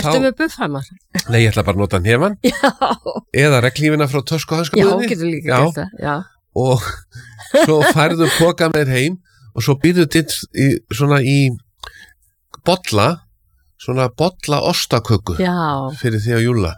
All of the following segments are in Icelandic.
Ertu með buffhamar? Nei, ég ætla bara að nota hnefann. Já. Eða reglífina frá töskuhanskabúðinni. Já, getur líka gert það, já. Og svo færðu poka með heim og svo býrðu ditt svona í bolla, svona bolla ostaköku. Já. Fyrir því að júlla.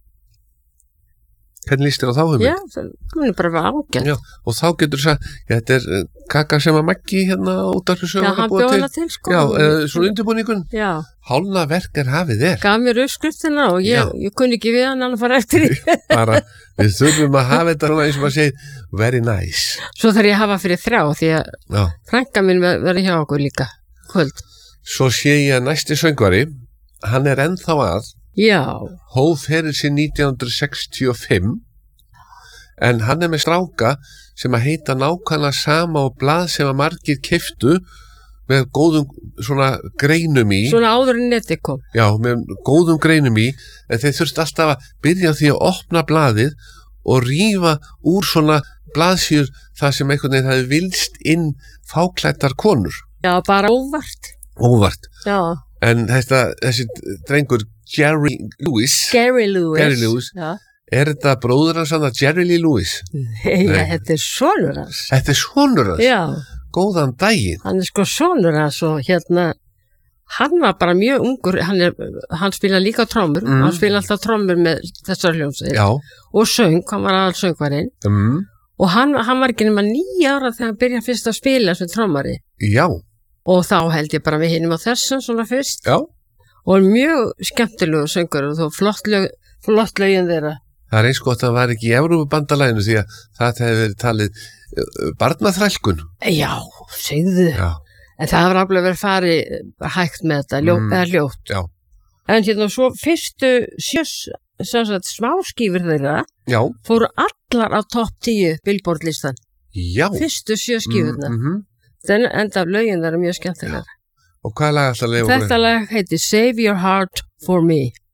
Hvernig líst þér á þá hugmynd? Já, það er bara ágætt. Já, og þá getur sagt, þetta er kaka sem að Maggi hérna út af þessu Já, hann bjóð hana til, sko. Já, svona undirbúningun. Já. Hálna verk er hafið þér. Gaf mér uppskriftina og ég kunni ekki við hann að fara eftir því. Bara, við þurfum að hafa þetta svona eins og maður segir, very nice. Svo þarf ég að hafa fyrir 3 því að frænka mín verður hjá okkur líka, kvöld. Svo sé ég að næsti söngvari, hann er ennþá að. Já. Hóf fyrir sig 1965, en hann er með stráka sem að heita nákvæmlega sama og blað sem að margir keyptu með góðum svona greinum í. Svona áður en netið kom. Já, með góðum greinum í, en þeir þurft alltaf að byrja því að opna blaðið og rífa úr svona blaðsjur þar sem einhvern veginn hafi vilst inn fáklættar konur. Já, bara óvart. Óvart. Já. En þessi drengur Jerry Lewis, Já. Er þetta bróður hans að Jerry Lee Lewis? Nei, þetta er sonur hans. Þetta er sonur hans? Já. Góðan daginn. Hann er sko sonur hans og hann var bara mjög ungur, hann spila líka trommur, hann spila alltaf trommur með þessar hljómsveit. Já. Og söng, hann var aðal söngvarinn. Og hann var ekki nema 9 ára þegar hann byrjaði fyrst að spila sem trommari. Já. Og þá held ég bara við hinum á þessum svona fyrst. Já. Og mjög skemmtilegu söngur og þó flott lögin þeirra. Það er eins gott að það var ekki í Evrópubandalæginu því að það hefði verið talið barnaþrælkun. Já, segðu. Já. En það var alveg verið farið hægt með þetta, eða ljótt. Já. En svo fyrstu smáskífur þeirra fóru allar á topp 10 Billboard-listan. Já. Fyrstu 7 skífurna. Enda af lögin þeirra mjög skemmtilega. Og hvað lag alltaf leiði? Þetta lag heiti Save Your Heart For Me.